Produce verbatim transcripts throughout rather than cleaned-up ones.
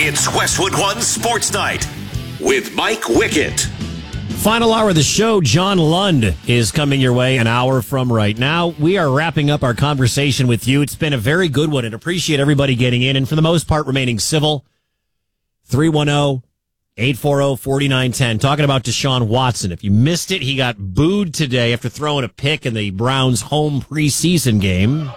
It's Westwood One Sports Night with Mike Wickett. Final hour of the show, John Lund is coming your way an hour from right now. We are wrapping up our conversation with you. It's been a very good one and appreciate everybody getting in and for the most part remaining civil. three one zero, eight four zero, four nine one zero. Talking about Deshaun Watson. If you missed it, he got booed today after throwing a pick in the Browns' home preseason game.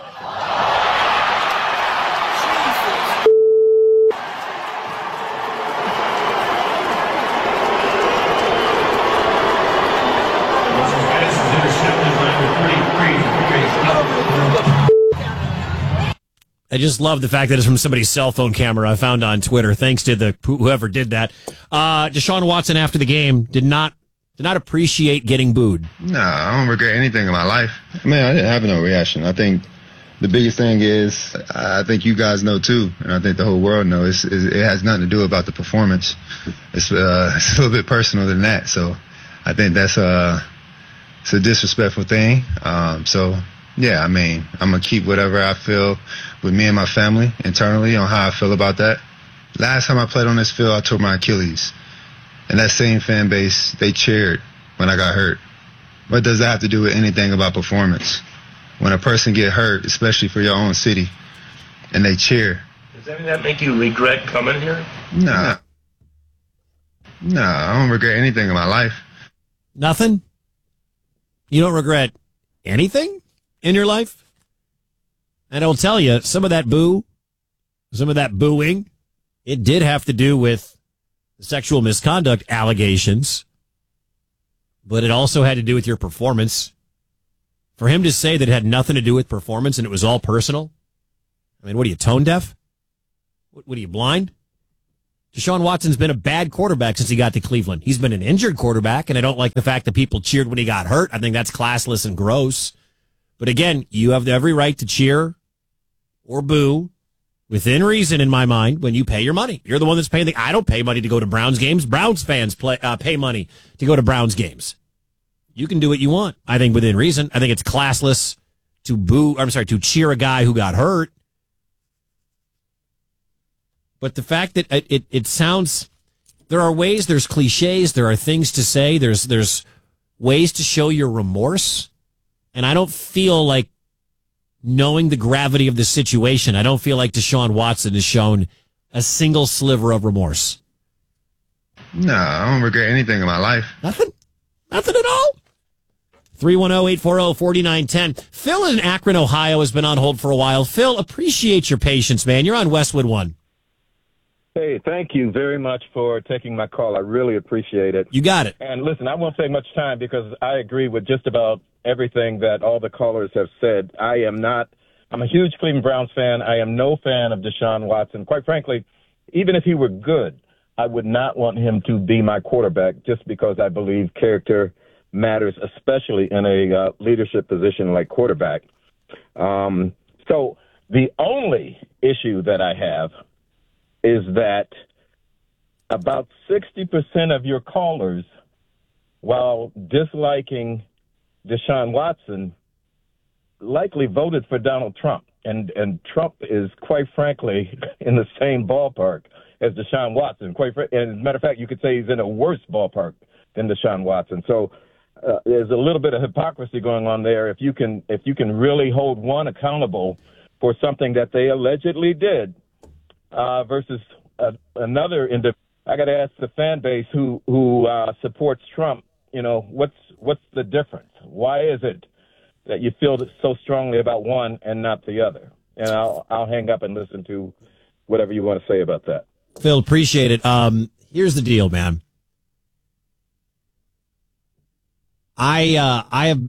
I just love the fact that it's from somebody's cell phone camera I found on Twitter. Thanks to the whoever did that. Uh, Deshaun Watson after the game did not did not appreciate getting booed. No, I don't regret anything in my life. Man, I didn't have no reaction. I think the biggest thing is, I think you guys know too, and I think the whole world knows, is, it has nothing to do about the performance. It's, uh, it's a little bit personal than that. So I think that's a, it's a disrespectful thing. Um, so. Yeah, I mean, I'm going to keep whatever I feel with me and my family internally on how I feel about that. Last time I played on this field, I tore my Achilles. And that same fan base, they cheered when I got hurt. What does that have to do with anything about performance? When a person get hurt, especially for your own city, and they cheer. Does any of that make you regret coming here? Nah. Nah, I don't regret anything in my life. Nothing? You don't regret anything in your life? And I'll tell you, some of that boo, some of that booing, it did have to do with sexual misconduct allegations, but it also had to do with your performance. For him to say that it had nothing to do with performance and it was all personal, I mean, what are you, tone deaf? What, what are you, blind? Deshaun Watson's been a bad quarterback since he got to Cleveland. He's been an injured quarterback, and I don't like the fact that people cheered when he got hurt. I think that's classless and gross. But again, you have every right to cheer or boo within reason in my mind when you pay your money. You're the one that's paying the, I don't pay money to go to Browns games. Browns fans play, uh, pay money to go to Browns games. You can do what you want. I think within reason. I think it's classless to boo, I'm sorry, to cheer a guy who got hurt. But the fact that it, it, it sounds, there are ways, there's cliches, there are things to say, there's, there's ways to show your remorse. And I don't feel like, knowing the gravity of the situation, I don't feel like Deshaun Watson has shown a single sliver of remorse. No, I don't regret anything in my life. Nothing? Nothing at all? three one zero, eight four zero, four nine one zero. Phil in Akron, Ohio has been on hold for a while. Phil, appreciate your patience, man. You're on Westwood One. Hey, thank you very much for taking my call. I really appreciate it. You got it. And listen, I won't take much time because I agree with just about everything that all the callers have said. I am not, I'm a huge Cleveland Browns fan. I am no fan of Deshaun Watson. Quite frankly, even if he were good, I would not want him to be my quarterback just because I believe character matters, especially in a uh, leadership position like quarterback. Um, so the only issue that I have is that about sixty percent of your callers, while disliking Deshaun Watson, likely voted for Donald Trump. And and Trump is, quite frankly, in the same ballpark as Deshaun Watson. Quite fr- and as a matter of fact, you could say he's in a worse ballpark than Deshaun Watson. So uh, there's a little bit of hypocrisy going on there. If you can if you can really hold one accountable for something that they allegedly did, Uh, versus uh, another individual. I got to ask the fan base who who uh, supports Trump. You know, what's what's the difference? Why is it that you feel so strongly about one and not the other? And I'll I'll hang up and listen to whatever you want to say about that. Phil, appreciate it. Um, here's the deal, man. I uh, I have.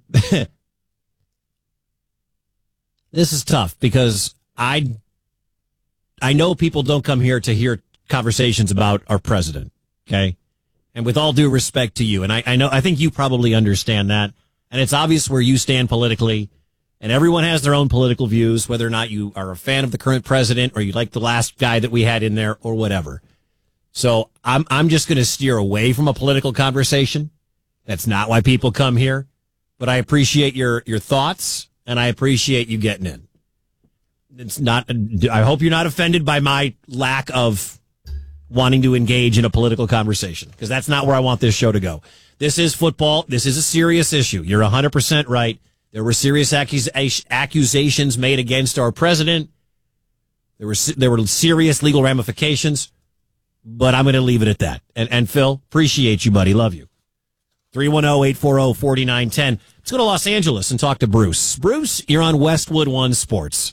This is tough because I. I know people don't come here to hear conversations about our president, okay? And with all due respect to you, and I, I know, I think you probably understand that, and it's obvious where you stand politically, and everyone has their own political views, whether or not you are a fan of the current president or you like the last guy that we had in there or whatever. So I'm I'm just going to steer away from a political conversation. That's not why people come here, but I appreciate your your thoughts, and I appreciate you getting in. It's not, I hope you're not offended by my lack of wanting to engage in a political conversation, because that's not where I want this show to go. This is football. This is a serious issue. You're one hundred percent right. There were serious accus- accusations made against our president. There were there were serious legal ramifications, but I'm going to leave it at that. And, and Phil, appreciate you, buddy. Love you. three one zero, eight four zero, four nine one zero. Let's go to Los Angeles and talk to Bruce. Bruce, you're on Westwood One Sports.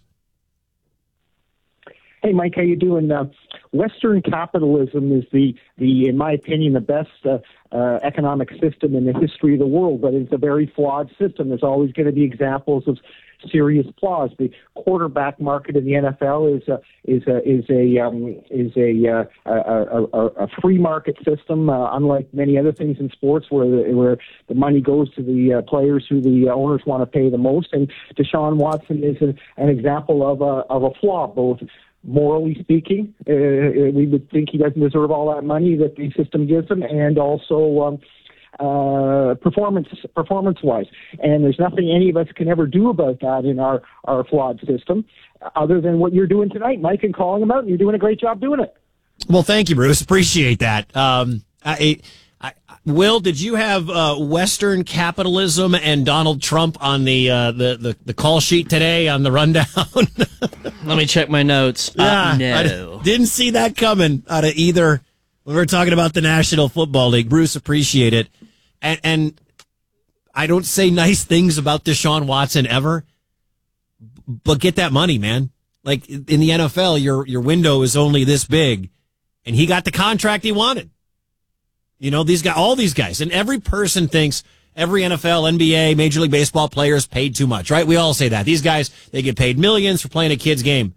Hey, Mike, how you doing? Uh, Western capitalism is the, the, in my opinion, the best uh, uh, economic system in the history of the world, but it's a very flawed system. There's always going to be examples of serious flaws. The quarterback market in the N F L is a, is a, is a, um, is a, uh, a, a, a free market system, uh, unlike many other things in sports where the, where the money goes to the uh, players who the owners want to pay the most. And Deshaun Watson is an, an example of a, of a flaw, both morally speaking. Uh, we would think he doesn't deserve all that money that the system gives him, and also um, uh, performance performance wise. And there's nothing any of us can ever do about that in our, our flawed system, other than what you're doing tonight, Mike, and calling him out. And you're doing a great job doing it. Well, thank you, Bruce. Appreciate that. Um, I, I, Will, did you have uh, Western capitalism and Donald Trump on the, uh, the the the call sheet today on the rundown? Let me check my notes. Yeah, uh, no. I didn't see that coming out of either. When we were talking about the National Football League, Bruce, appreciate it. And, and I don't say nice things about Deshaun Watson ever, but get that money, man. Like in the N F L, your your window is only this big, and he got the contract he wanted. You know, these guys, all these guys, and every person thinks every N F L, N B A, Major League Baseball players paid too much, right? We all say that. These guys, they get paid millions for playing a kid's game.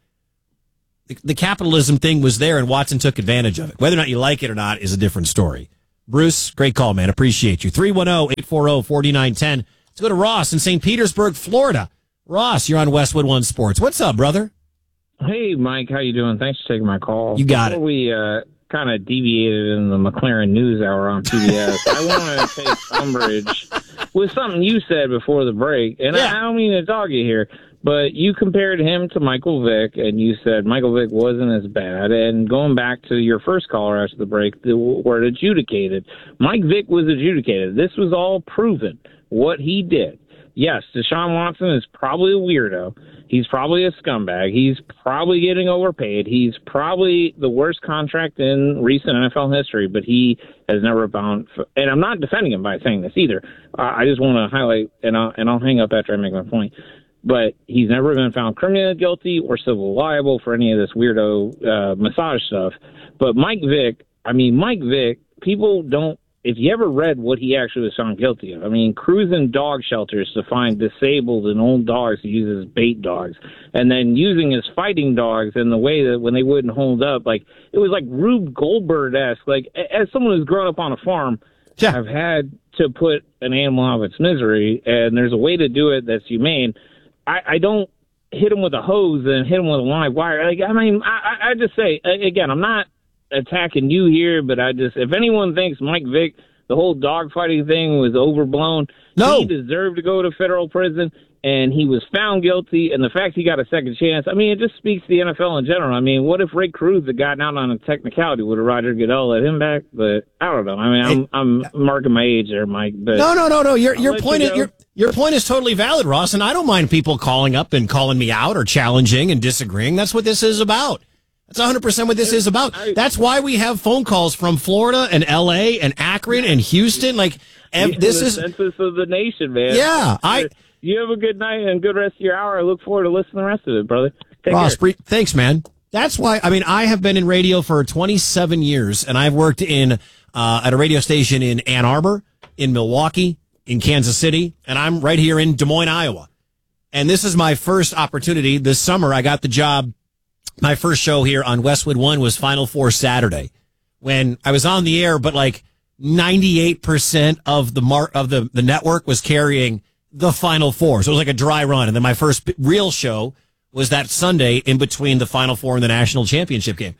The, the capitalism thing was there, and Watson took advantage of it. Whether or not you like it or not is a different story. Bruce, great call, man. Appreciate you. three one zero, eight four zero, four nine one zero. Let's go to Ross in Saint Petersburg, Florida. Ross, you're on Westwood One Sports. What's up, brother? Hey, Mike. How you doing? Thanks for taking my call. You got Before it. we uh, kind of deviated in the McLaren News Hour on P B S, I want to take umbrage with something you said before the break. And Yeah. I, I don't mean to dog you here, but you compared him to Michael Vick, and you said Michael Vick wasn't as bad. And going back to your first caller after the break, the word adjudicated. Mike Vick was adjudicated. This was all proven, what he did. Yes, Deshaun Watson is probably a weirdo. He's probably a scumbag. He's probably getting overpaid. He's probably the worst contract in recent N F L history, but he has never bound. For, and I'm not defending him by saying this either. Uh, I just want to highlight, and I'll, and I'll hang up after I make my point. But he's never been found criminally guilty or civil liable for any of this weirdo uh, massage stuff. But Mike Vick, I mean, Mike Vick, people don't. If you ever read what he actually was found guilty of, I mean, cruising dog shelters to find disabled and old dogs to use as bait dogs, and then using his fighting dogs in the way that when they wouldn't hold up, like it was like Rube Goldberg-esque. Like as someone who's grown up on a farm, Yeah. I've had to put an animal out of its misery, and there's a way to do it that's humane. I, I don't hit him with a hose and hit him with a live wire. Like I mean, I, I just say again, I'm not attacking you here, but I just, if anyone thinks Mike Vick, the whole dogfighting thing was overblown, No. he deserved to go to federal prison, and he was found guilty, and the fact he got a second chance, I mean, it just speaks to the N F L in general. I mean, what if Ray Cruz had gotten out on a technicality? Would have Roger Goodell let him back? But I don't know. I mean, I'm, I'm marking my age there, Mike. But No, no, no, no. Your your let point you is go. your your point is totally valid, Ross, and I don't mind people calling up and calling me out or challenging and disagreeing. That's what this is about. That's one hundred percent what this is about. That's why we have phone calls from Florida and L A and Akron and Houston. Like, ev- You're this the is, census of the nation, man. yeah, I, You have a good night and good rest of your hour. I look forward to listening to the rest of it, brother. Take Ross, care. pre- thanks, man. That's why, I mean, I have been in radio for twenty-seven years, and I've worked in, uh, at a radio station in Ann Arbor, in Milwaukee, in Kansas City, and I'm right here in Des Moines, Iowa. And this is my first opportunity. This summer, I got the job. My first show here on Westwood One was Final Four Saturday, when I was on the air, but like ninety-eight percent of the mar- of the, the network was carrying the Final Four. So it was like a dry run. And then my first real show was that Sunday in between the Final Four and the national championship game.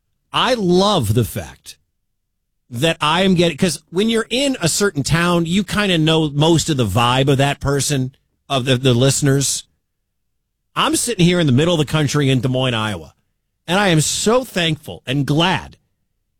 I love the fact that I am getting, because when you're in a certain town, you kind of know most of the vibe of that person, of the, the listeners. I'm sitting here in the middle of the country in Des Moines, Iowa, and I am so thankful and glad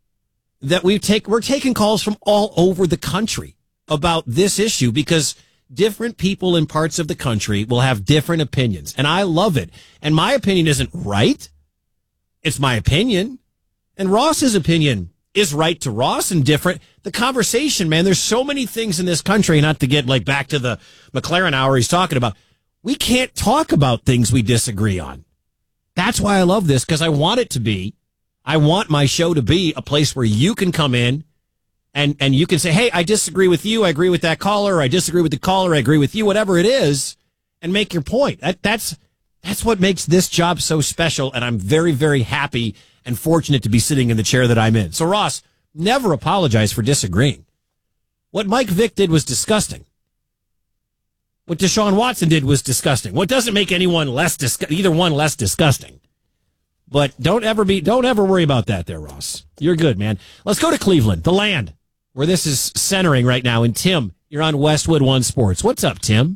that we take we're taking calls from all over the country about this issue because different people in parts of the country will have different opinions, and I love it. And my opinion isn't right. It's my opinion. And Ross's opinion is right to Ross and different. The conversation, man, there's so many things in this country, not to get like back to the McLaren hour he's talking about. We can't talk about things we disagree on. That's why I love this, because I want it to be, I want my show to be a place where you can come in and, and you can say, hey, I disagree with you. I agree with that caller. Or I disagree with the caller. I agree with you, whatever it is, and make your point. That, that's, that's what makes this job so special. And I'm very, very happy and fortunate to be sitting in the chair that I'm in. So Ross, never apologize for disagreeing. What Mike Vick did was disgusting. What Deshaun Watson did was disgusting. What doesn't make anyone less dis- either one less disgusting. But don't ever be, don't ever worry about that there, Ross. You're good, man. Let's go to Cleveland, the land where this is centering right now. And Tim, you're on Westwood One Sports. What's up, Tim?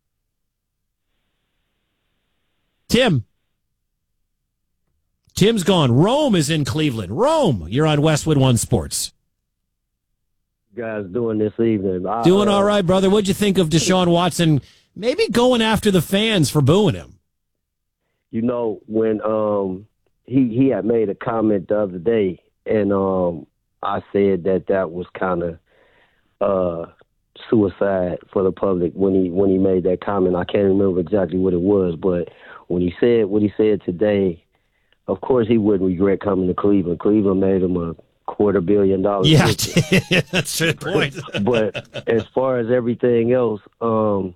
Tim. Tim's gone. Rome is in Cleveland. Rome, you're on Westwood One Sports. Guys doing this evening? I, doing uh, all right, brother. What'd you think of Deshaun Watson maybe going after the fans for booing him? You know, when um he he had made a comment the other day, and um I said that that was kind of uh suicide for the public when he when he made that comment. I can't remember exactly what it was, but when he said what he said today, of course he wouldn't regret coming to Cleveland. Cleveland made him a quarter billion dollars. Yeah, that's the point. But as far as everything else, um,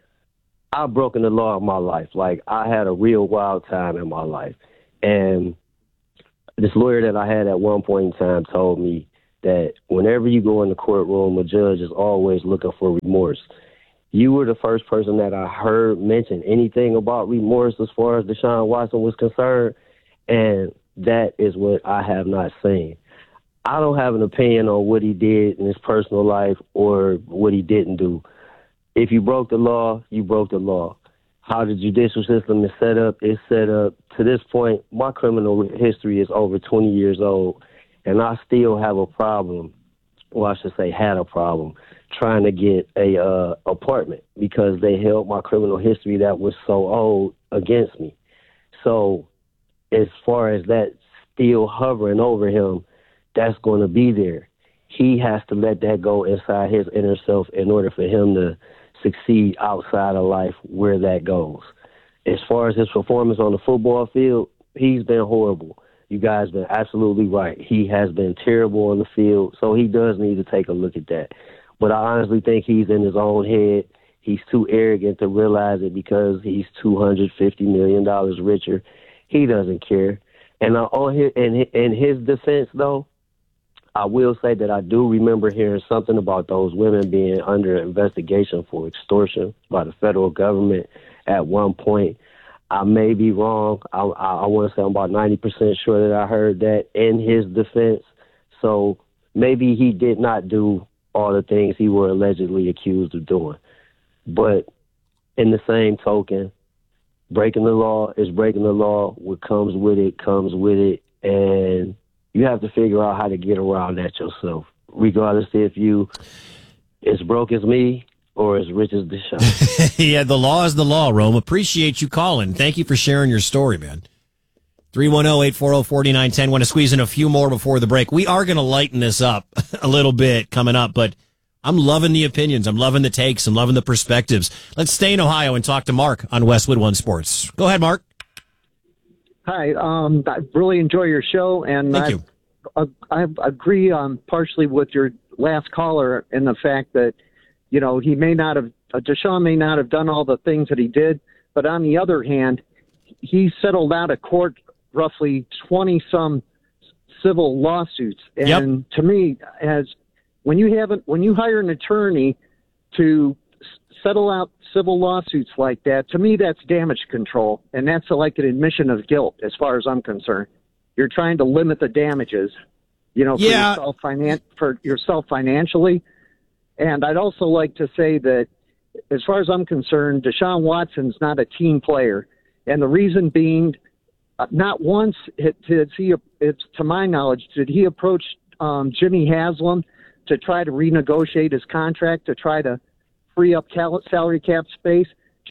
I've broken the law of my life. Like, I had a real wild time in my life. And this lawyer that I had at one point in time told me that whenever you go in the courtroom, a judge is always looking for remorse. You were the first person that I heard mention anything about remorse as far as Deshaun Watson was concerned, and that is what I have not seen. I don't have an opinion on what he did in his personal life or what he didn't do. If you broke the law, you broke the law. How the judicial system is set up is set up. To this point, my criminal history is over twenty years old, and I still have a problem, well, I should say had a problem, trying to get a uh, apartment because they held my criminal history that was so old against me. So as far as that still hovering over him, that's going to be there. He has to let that go inside his inner self in order for him to succeed outside of life where that goes. As far as his performance on the football field, he's been horrible. You guys been absolutely right. He has been terrible on the field, so he does need to take a look at that. But I honestly think he's in his own head. He's too arrogant to realize it because he's two hundred fifty million dollars richer. He doesn't care. And uh, on his, in, in his defense, though, I will say that I do remember hearing something about those women being under investigation for extortion by the federal government at one point. I may be wrong. I, I, I want to say I'm about ninety percent sure that I heard that in his defense. So maybe he did not do all the things he were allegedly accused of doing. But in the same token, breaking the law is breaking the law. What comes with it comes with it. And you have to figure out how to get around that yourself, regardless if you as broke as me or as rich as Deshaun. Yeah, the law is the law, Rome. Appreciate you calling. Thank you for sharing your story, man. three one zero, eight four zero, four nine one zero. Want to squeeze in a few more before the break. We are going to lighten this up a little bit coming up, but I'm loving the opinions. I'm loving the takes. I'm loving the perspectives. Let's stay in Ohio and talk to Mark on Westwood One Sports. Go ahead, Mark. Hi, um, I really enjoy your show, and Thank I, you. I, I agree um, partially with your last caller in the fact that, you know, he may not have, uh, Deshaun may not have done all the things that he did, but on the other hand, he settled out of court roughly twenty-some civil lawsuits, and Yep. to me, as when you have when you hire an attorney to settle out civil lawsuits like that, to me, that's damage control, and that's like an admission of guilt as far as I'm concerned. You're trying to limit the damages, you know, for Yeah. yourself, finan- for yourself financially. And I'd also like to say that as far as I'm concerned, Deshaun Watson's not a team player. And the reason being, uh, not once did he, it's to my knowledge, did he approach um, Jimmy Haslam to try to renegotiate his contract to try to free up cal- salary cap space.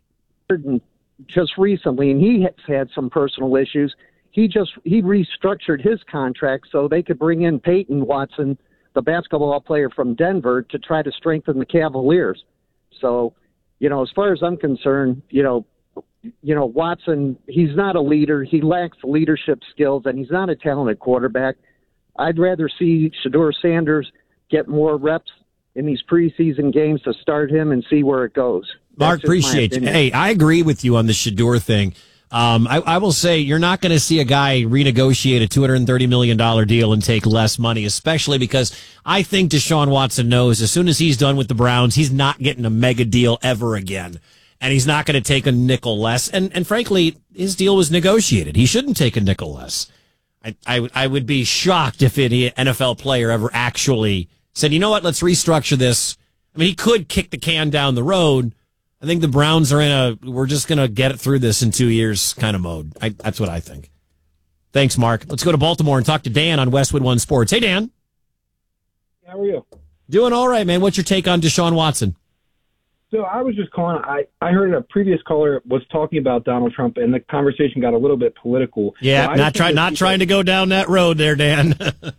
Just recently, and he has had some personal issues, he just he restructured his contract so they could bring in Peyton Watson, the basketball player from Denver, to try to strengthen the Cavaliers. So, you know, as far as I'm concerned, you know, you know, Watson, he's not a leader. He lacks leadership skills, and he's not a talented quarterback. I'd rather see Shedeur Sanders get more reps in these preseason games to start him and see where it goes. Mark, appreciate you. Hey, I agree with you on the Shedeur thing. Um, I, I will say you're not going to see a guy renegotiate a two hundred thirty million dollars deal and take less money, especially because I think Deshaun Watson knows as soon as he's done with the Browns, he's not getting a mega deal ever again. And he's not going to take a nickel less. And, and frankly, his deal was negotiated. He shouldn't take a nickel less. I, I, I would be shocked if any N F L player ever actually said, you know what, let's restructure this. I mean, he could kick the can down the road. I think the Browns are in a, we're just going to get it through this in two years kind of mode. I, that's what I think. Thanks, Mark. Let's go to Baltimore and talk to Dan on Westwood One Sports. Hey, Dan. How are you? Doing all right, man. What's your take on Deshaun Watson? So I was just calling. I, I heard a previous caller was talking about Donald Trump, and the conversation got a little bit political. Yeah, so not trying not trying to go down that road there, Dan.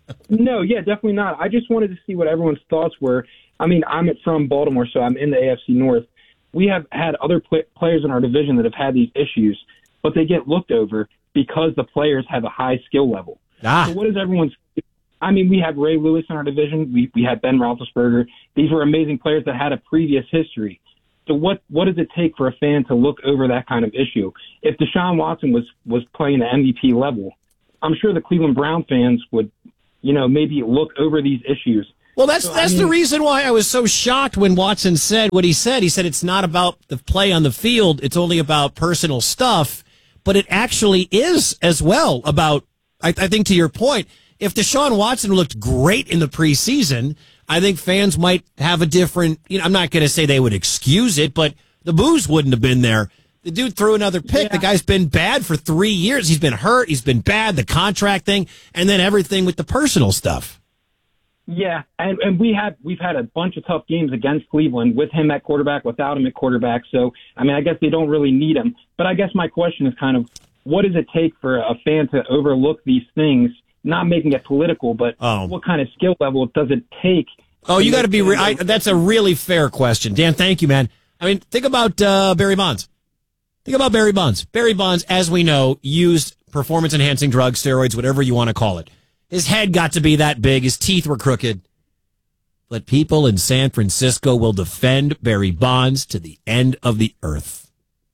No, yeah, definitely not. I just wanted to see what everyone's thoughts were. I mean, I'm from Baltimore, so I'm in the A F C North. We have had other pl- players in our division that have had these issues, but they get looked over because the players have a high skill level. Ah. So what is everyone's – I mean, we have Ray Lewis in our division. We we had Ben Roethlisberger. These were amazing players that had a previous history. So what, what does it take for a fan to look over that kind of issue? If Deshaun Watson was, was playing at M V P level, I'm sure the Cleveland Brown fans would, you know, maybe look over these issues. Well, that's so, that's I mean, the reason why I was so shocked when Watson said what he said. He said it's not about the play on the field. It's only about personal stuff. But it actually is as well about, I, I think to your point, if Deshaun Watson looked great in the preseason, I think fans might have a different, you know, I'm not going to say they would excuse it, but the boos wouldn't have been there. The dude threw another pick. Yeah. The guy's been bad for three years. He's been hurt. He's been bad, the contract thing, and then everything with the personal stuff. Yeah, and, and we had we've had a bunch of tough games against Cleveland with him at quarterback, without him at quarterback. So, I mean, I guess they don't really need him. But I guess my question is kind of, what does it take for a fan to overlook these things? Not making it political, but oh. what kind of skill level does it take? Oh, you got to be. Re- I, that's a really fair question, Dan. Thank you, man. I mean, think about uh, Barry Bonds. Think about Barry Bonds. Barry Bonds, as we know, used performance-enhancing drugs, steroids, whatever you want to call it. His head got to be that big. His teeth were crooked. But people in San Francisco will defend Barry Bonds to the end of the earth.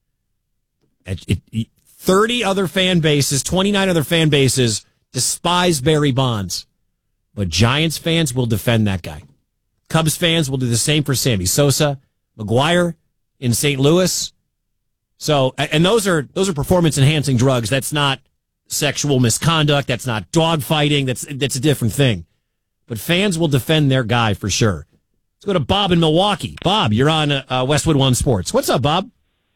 It, it, it, thirty other fan bases, twenty-nine other fan bases despise Barry Bonds. But Giants fans will defend that guy. Cubs fans will do the same for Sammy Sosa, McGuire in Saint Louis. So, and those are those are performance-enhancing drugs. That's not sexual misconduct. That's not dogfighting. That's that's a different thing. But fans will defend their guy for sure. Let's go to Bob in Milwaukee. Bob, you're on uh, Westwood One Sports. What's up, Bob?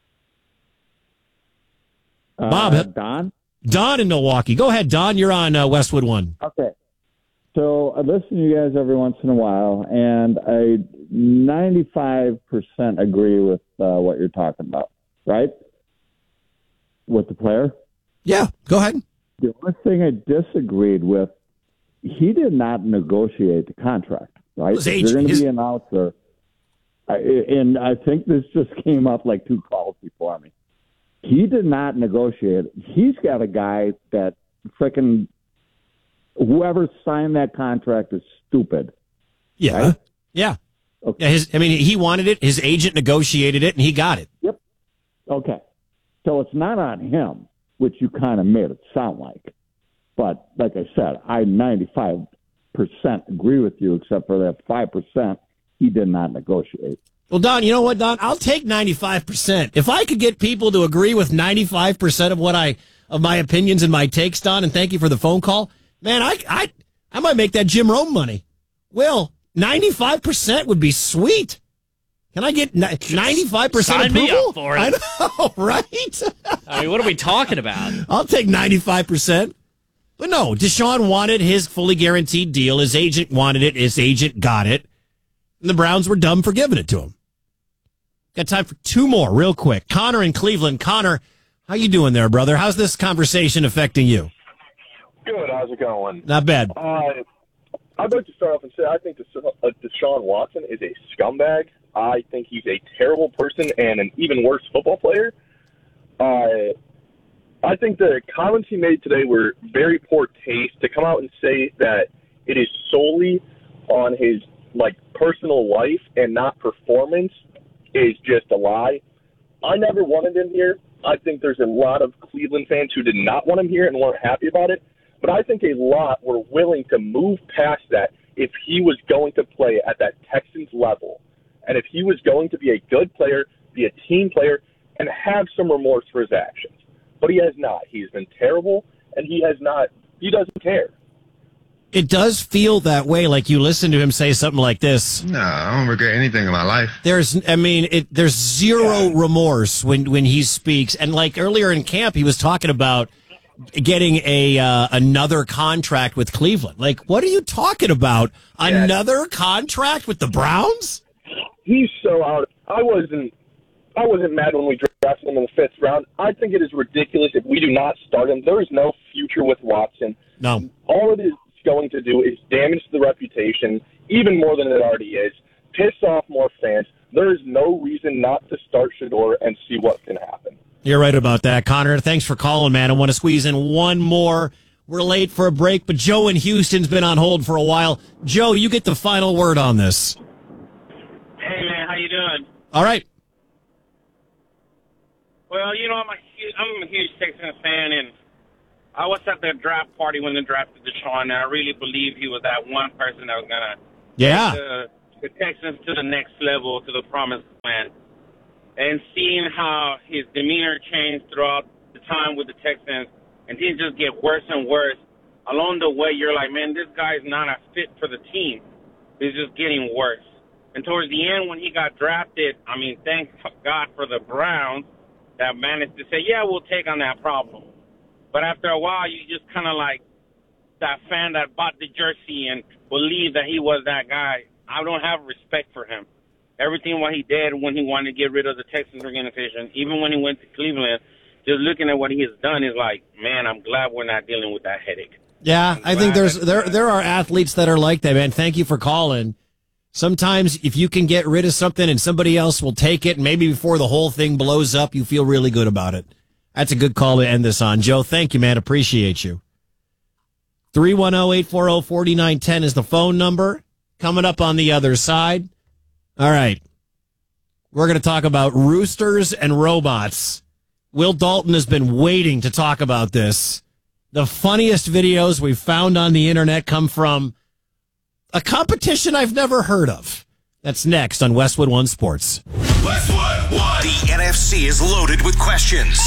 Uh, Bob. Don? Don in Milwaukee. Go ahead, Don. You're on uh, Westwood One. Okay. So I listen to you guys every once in a while, and I ninety-five percent agree with uh, what you're talking about, right? With the player? Yeah, go ahead. The only thing I disagreed with, he did not negotiate the contract, right? His If age, you're going to his... be an announcer, I, and I think this just came up like two calls before me. He did not negotiate. He's got a guy that frickin' whoever signed that contract is stupid. Yeah, right? yeah. Okay. Yeah, his, I mean, he wanted it. His agent negotiated it, and he got it. Yep. Okay. So it's not on him, which you kind of made it sound like. But like I said, I ninety-five percent agree with you, except for that five percent he did not negotiate. Well, Don, you know what, Don? I'll take ninety-five percent. If I could get people to agree with ninety-five percent of what I of my opinions and my takes, Don, and thank you for the phone call, man, I I I might make that Jim Rome money. Will, ninety-five percent would be sweet. Can I get ninety-five percent Sign approval? me up for it. I know, right? I mean, what are we talking about? I'll take ninety-five percent. But no, Deshaun wanted his fully guaranteed deal. His agent wanted it. His agent got it. And the Browns were dumb for giving it to him. Got time for two more real quick. Connor in Cleveland. Connor, how you doing there, brother? How's this conversation affecting you? Good. How's it going? Not bad. Uh, I'd like to start off and say I think Deshaun Watson is a scumbag. I think he's a terrible person and an even worse football player. Uh, I think the comments he made today were very poor taste. To come out and say that it is solely on his like personal life and not performance is just a lie. I never wanted him here. I think there's a lot of Cleveland fans who did not want him here and weren't happy about it. But I think a lot were willing to move past that if he was going to play at that Texans level. And if he was going to be a good player, be a team player, and have some remorse for his actions. But he has not. He's been terrible, and he has not. He doesn't care. It does feel that way, like you listen to him say something like this. No, I don't regret anything in my life. There's, I mean, it, there's zero remorse when, when he speaks. And like earlier in camp, he was talking about getting a uh, another contract with Cleveland. Like, what are you talking about? Yeah. Another contract with the Browns? He's so out. I wasn't. I wasn't mad when we drafted him in the fifth round. I think it is ridiculous if we do not start him. There is no future with Watson. No. All it is going to do is damage the reputation even more than it already is. Piss off more fans. There is no reason not to start Shedeur and see what can happen. You're right about that, Connor. Thanks for calling, man. I want to squeeze in one more. We're late for a break, but Joe in Houston's been on hold for a while. Joe, you get the final word on this. Hey, man, how you doing? All right. Well, you know, I'm a huge, I'm a huge Texans fan, and I was at the draft party when they drafted Deshaun, and I really believe he was that one person that was going to yeah. take the, the Texans to the next level, to the promised land. And seeing how his demeanor changed throughout the time with the Texans, and he just get worse and worse. Along the way, you're like, man, this guy's not a fit for the team. He's just getting worse. And towards the end, when he got drafted, I mean, thank God for the Browns that managed to say, yeah, we'll take on that problem. But after a while, you just kind of like that fan that bought the jersey and believed that he was that guy. I don't have respect for him. Everything what he did when he wanted to get rid of the Texans organization, even when he went to Cleveland, just looking at what he has done is like, man, I'm glad we're not dealing with that headache. Yeah, I think there's there there are athletes that are like that, man. Thank you for calling. Sometimes if you can get rid of something and somebody else will take it, maybe before the whole thing blows up, you feel really good about it. That's a good call to end this on. Joe, thank you, man. Appreciate you. three one zero, eight four zero, four nine one zero is the phone number. Coming up on the other side. All right. We're going to talk about roosters and robots. Will Dalton has been waiting to talk about this. The funniest videos we've found on the internet come from a competition I've never heard of. That's next on Westwood One Sports. Westwood One. The N F C is loaded with questions.